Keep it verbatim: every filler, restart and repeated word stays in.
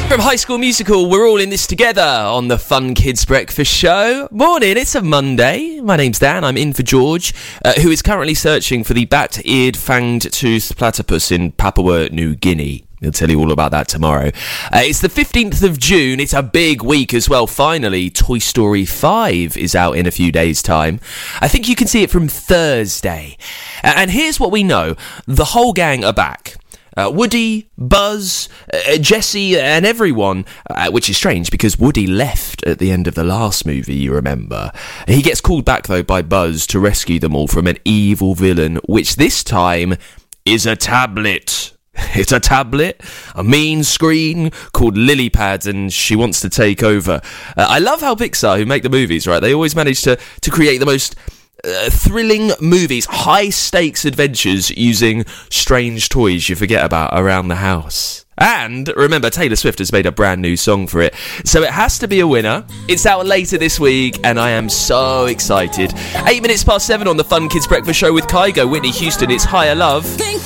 From High School Musical, we're all in this together on the Fun Kids Breakfast Show. Morning, it's a Monday. My name's Dan, I'm in for George, uh, who is currently searching for the bat-eared, fanged-toothed platypus in Papua New Guinea. He'll tell you all about that tomorrow. Uh, it's the fifteenth of June. It's a big week as well. Finally, Toy Story five is out in a few days' time. I think you can see it from Thursday. Uh, and here's what we know. The whole gang are back. Uh, Woody, Buzz, uh, Jessie and everyone, uh, which is strange because Woody left at the end of the last movie, you remember. He gets called back, though, by Buzz to rescue them all from an evil villain, which this time is a tablet. It's a tablet, a mean screen called Lily Pads, and she wants to take over. Uh, I love how Pixar, who make the movies, right, they always manage to, to create the most Uh, thrilling movies, high-stakes adventures using strange toys you forget about around the house. And remember, Taylor Swift has made a brand new song for it, so it has to be a winner. It's out later this week, and I am so excited. Eight minutes past seven on the Fun Kids Breakfast Show with Kygo, Whitney Houston. It's Higher Love.